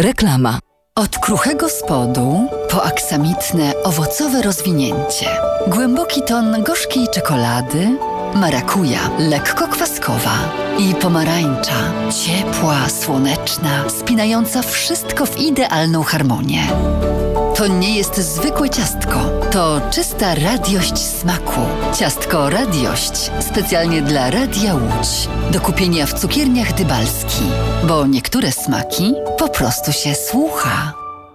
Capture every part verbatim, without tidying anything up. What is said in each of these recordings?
Reklama. Od kruchego spodu po aksamitne, owocowe rozwinięcie. Głęboki ton gorzkiej czekolady, marakuja, lekko kwaskowa i pomarańcza, ciepła, słoneczna, spinająca wszystko w idealną harmonię. To nie jest zwykłe ciastko, to czysta radiość smaku. Ciastko Radiość specjalnie dla Radia Łódź. Do kupienia w cukierniach Dybalski, bo niektóre smaki po prostu się słucha.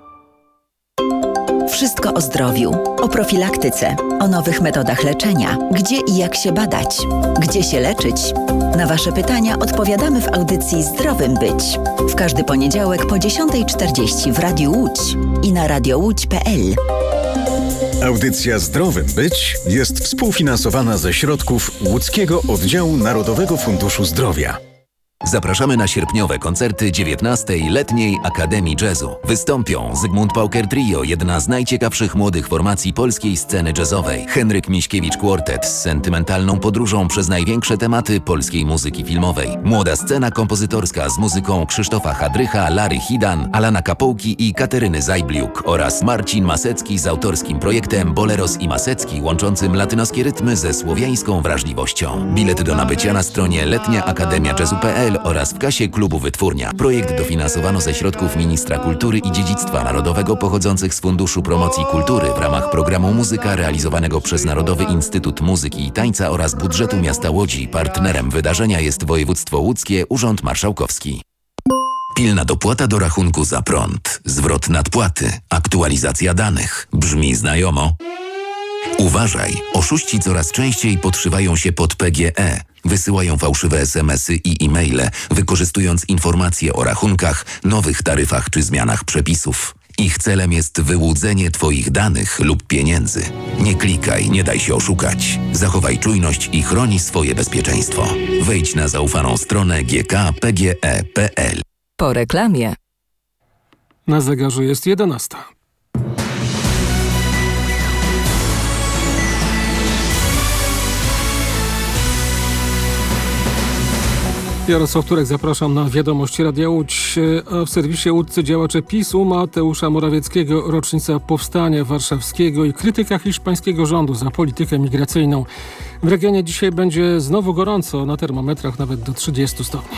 Wszystko o zdrowiu, o profilaktyce, o nowych metodach leczenia, gdzie i jak się badać, gdzie się leczyć. Na Wasze pytania odpowiadamy w audycji Zdrowym Być. W każdy poniedziałek po dziesiąta czterdzieści w Radiu Łódź i na radiołódź kropka pe el. Audycja Zdrowym Być jest współfinansowana ze środków Łódzkiego Oddziału Narodowego Funduszu Zdrowia. Zapraszamy na sierpniowe koncerty dziewiętnastej Letniej Akademii Jazzu. Wystąpią Zygmunt Pauker Trio, jedna z najciekawszych młodych formacji polskiej sceny jazzowej. Henryk Miśkiewicz Quartet z sentymentalną podróżą przez największe tematy polskiej muzyki filmowej. Młoda scena kompozytorska z muzyką Krzysztofa Hadrycha, Lary Hidan, Alana Kapołki i Kateryny Zajbliuk oraz Marcin Masecki z autorskim projektem Boleros i Masecki, łączącym latynoskie rytmy ze słowiańską wrażliwością. Bilety do nabycia na stronie letnia akademia jazzu kropka pe el oraz w kasie klubu Wytwórnia. Projekt dofinansowano ze środków Ministra Kultury i Dziedzictwa Narodowego pochodzących z Funduszu Promocji Kultury w ramach programu Muzyka realizowanego przez Narodowy Instytut Muzyki i Tańca oraz budżetu miasta Łodzi. Partnerem wydarzenia jest Województwo Łódzkie, Urząd Marszałkowski. Pilna dopłata do rachunku za prąd, zwrot nadpłaty, aktualizacja danych. Brzmi znajomo? Uważaj, oszuści coraz częściej podszywają się pod P G E. Wysyłają fałszywe es em esy i e-maile, wykorzystując informacje o rachunkach, nowych taryfach czy zmianach przepisów. Ich celem jest wyłudzenie Twoich danych lub pieniędzy. Nie klikaj, nie daj się oszukać. Zachowaj czujność i chroni swoje bezpieczeństwo. Wejdź na zaufaną stronę g k kropka p g e kropka p l. Po reklamie. Na zegarze jest jedenasta. Jarosław Turek, zapraszam na Wiadomości Radia Łódź. A w serwisie Łódcy działacze PiS-u Mateusza Morawieckiego rocznica Powstania Warszawskiego i krytyka hiszpańskiego rządu za politykę migracyjną. W regionie dzisiaj będzie znowu gorąco, na termometrach nawet do trzydziestu stopni.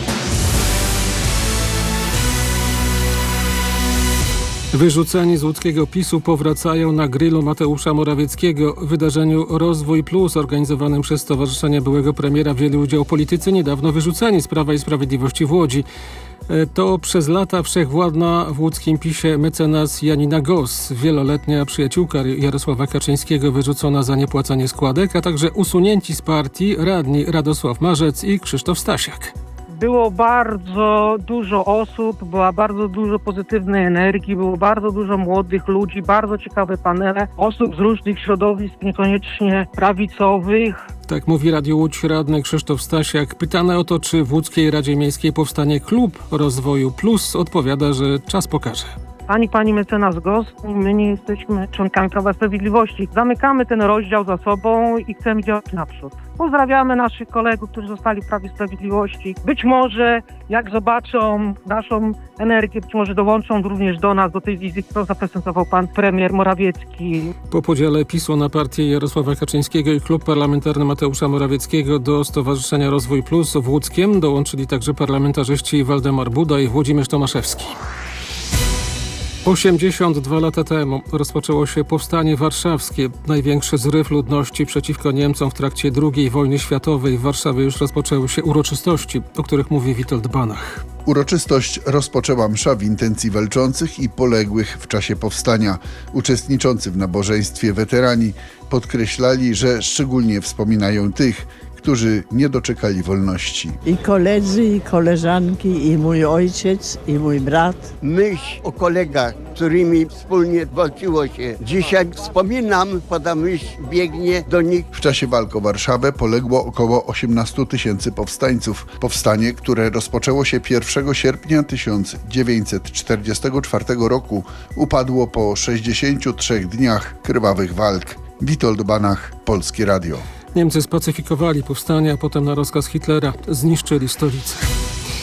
Wyrzuceni z łódzkiego PiS-u powracają na grillu Mateusza Morawieckiego. W wydarzeniu Rozwój Plus organizowanym przez Stowarzyszenie Byłego Premiera wzięli udział politycy niedawno wyrzuceni z Prawa i Sprawiedliwości w Łodzi. To przez lata wszechwładna w łódzkim PiS-ie mecenas Janina Gos, wieloletnia przyjaciółka Jarosława Kaczyńskiego, wyrzucona za niepłacenie składek, a także usunięci z partii radni Radosław Marzec i Krzysztof Stasiak. Było bardzo dużo osób, była bardzo dużo pozytywnej energii, było bardzo dużo młodych ludzi, bardzo ciekawe panele, osób z różnych środowisk, niekoniecznie prawicowych. Tak mówi Radio Łódź radny Krzysztof Stasiak. Pytany o to, czy w Łódzkiej Radzie Miejskiej powstanie Klub Rozwoju Plus, odpowiada, że czas pokaże. Ani pani mecenas Gos, my nie jesteśmy członkami Prawa i Sprawiedliwości. Zamykamy ten rozdział za sobą i chcemy działać naprzód. Pozdrawiamy naszych kolegów, którzy zostali w Prawie i Sprawiedliwości. Być może jak zobaczą naszą energię, być może dołączą również do nas, do tej wizji, którą zaprezentował pan premier Morawiecki. Po podziale PiS-u na partię Jarosława Kaczyńskiego i klub parlamentarny Mateusza Morawieckiego do Stowarzyszenia Rozwój Plus w Łódzkiem dołączyli także parlamentarzyści Waldemar Buda i Włodzimierz Tomaszewski. osiemdziesiąt dwa lata temu rozpoczęło się Powstanie Warszawskie, największy zryw ludności przeciwko Niemcom w trakcie drugiej wojny światowej. W Warszawie już rozpoczęły się uroczystości, o których mówi Witold Banach. Uroczystość rozpoczęła msza w intencji walczących i poległych w czasie powstania. Uczestniczący w nabożeństwie weterani podkreślali, że szczególnie wspominają tych, którzy nie doczekali wolności. I koledzy, i koleżanki, i mój ojciec, i mój brat. Myśl o kolegach, z którymi wspólnie walczyło się. Dzisiaj wspominam, pada myśl biegnie do nich. W czasie walk o Warszawę poległo około osiemnastu tysięcy powstańców. Powstanie, które rozpoczęło się pierwszego sierpnia tysiąc dziewięćset czterdziestego czwartego roku, upadło po sześćdziesięciu trzech dniach krwawych walk. Witold Banach, Polskie Radio. Niemcy spacyfikowali powstanie, a potem na rozkaz Hitlera zniszczyli stolicę.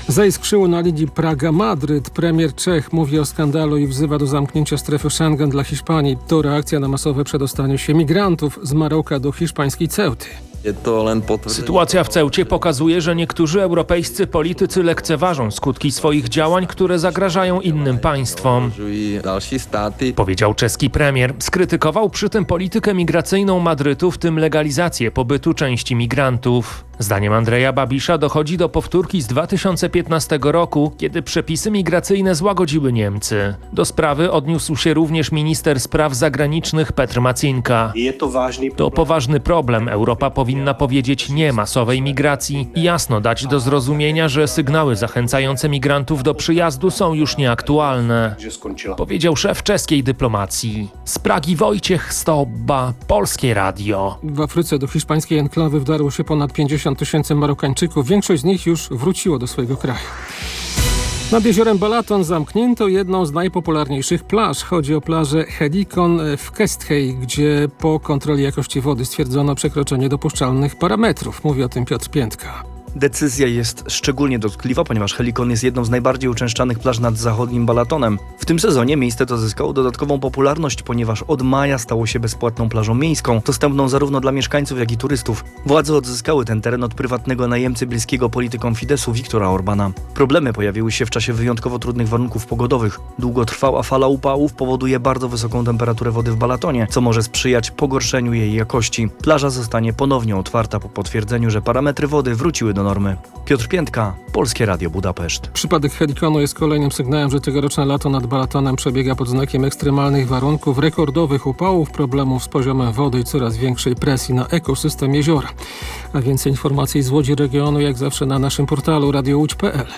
Zaiskrzyło na linii Praga-Madryt. Premier Czech mówi o skandalu i wzywa do zamknięcia strefy Schengen dla Hiszpanii. To reakcja na masowe przedostanie się migrantów z Maroka do hiszpańskiej Ceuty. Sytuacja w Ceucie pokazuje, że niektórzy europejscy politycy lekceważą skutki swoich działań, które zagrażają innym państwom. Powiedział czeski premier. Skrytykował przy tym politykę migracyjną Madrytu, w tym legalizację pobytu części migrantów. Zdaniem Andrzeja Babisza dochodzi do powtórki z dwa tysiące piętnastego roku, kiedy przepisy migracyjne złagodziły Niemcy. Do sprawy odniósł się również minister spraw zagranicznych Petr Macinka. To poważny problem. Europa powinna powiedzieć nie masowej migracji i jasno dać do zrozumienia, że sygnały zachęcające migrantów do przyjazdu są już nieaktualne, powiedział szef czeskiej dyplomacji. Z Pragi Wojciech Stobba, Polskie Radio. W Afryce do hiszpańskiej enklawy wdarło się ponad pięćdziesiąt tysięcy Marokańczyków. Większość z nich już wróciło do swojego kraju. Nad jeziorem Balaton zamknięto jedną z najpopularniejszych plaż. Chodzi o plażę Helikon w Kesthej, gdzie po kontroli jakości wody stwierdzono przekroczenie dopuszczalnych parametrów. Mówi o tym Piotr Piętka. Decyzja jest szczególnie dotkliwa, ponieważ Helikon jest jedną z najbardziej uczęszczanych plaż nad zachodnim Balatonem. W tym sezonie miejsce to zyskało dodatkową popularność, ponieważ od maja stało się bezpłatną plażą miejską, dostępną zarówno dla mieszkańców, jak i turystów. Władze odzyskały ten teren od prywatnego najemcy bliskiego politykom Fidesu Viktora Orbana. Problemy pojawiły się w czasie wyjątkowo trudnych warunków pogodowych. Długotrwała fala upałów powoduje bardzo wysoką temperaturę wody w Balatonie, co może sprzyjać pogorszeniu jej jakości. Plaża zostanie ponownie otwarta po potwierdzeniu, że parametry wody wróciły do normy. Piotr Piętka, Polskie Radio Budapeszt. Przypadek Helikonu jest kolejnym sygnałem, że tegoroczne lato nad Balatonem przebiega pod znakiem ekstremalnych warunków, rekordowych upałów, problemów z poziomem wody i coraz większej presji na ekosystem jeziora. A więcej informacji z Łodzi regionu jak zawsze na naszym portalu radio łódź kropka p l.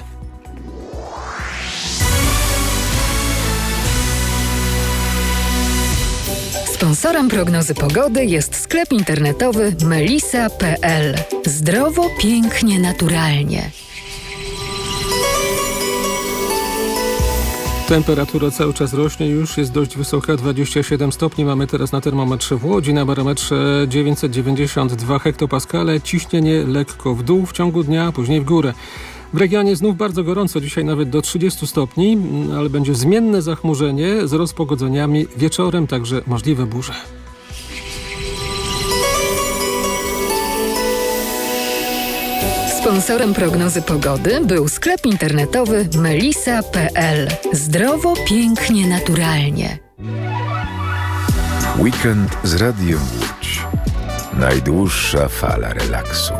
Sponsorem prognozy pogody jest sklep internetowy melisa kropka p l. Zdrowo, pięknie, naturalnie. Temperatura cały czas rośnie, już jest dość wysoka, dwadzieścia siedem stopni. Mamy teraz na termometrze w Łodzi, na barometrze dziewięćset dziewięćdziesiąt dwa hektopaskale. Ciśnienie lekko w dół w ciągu dnia, a później w górę. W regionie znów bardzo gorąco, dzisiaj nawet do trzydziestu stopni, ale będzie zmienne zachmurzenie z rozpogodzeniami wieczorem, także możliwe burze. Sponsorem prognozy pogody był sklep internetowy melisa kropka p l. Zdrowo, pięknie, naturalnie. Weekend z Radiem Łódź. Najdłuższa fala relaksu.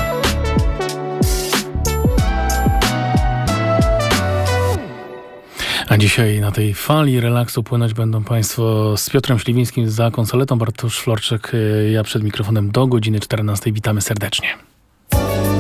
A dzisiaj na tej fali relaksu płynąć będą Państwo z Piotrem Śliwińskim za konsoletą, Bartosz Florczek, ja przed mikrofonem do godziny czternastej. Witamy serdecznie.